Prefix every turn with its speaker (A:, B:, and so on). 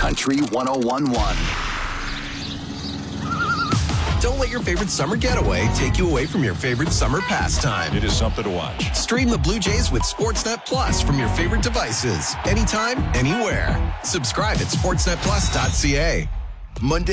A: Country 101.1.
B: Don't let your favorite summer getaway take you away from your favorite summer pastime.
C: It is something to watch.
B: Stream the Blue Jays with Sportsnet Plus from your favorite devices. Anytime, anywhere. Subscribe at sportsnetplus.ca. Monday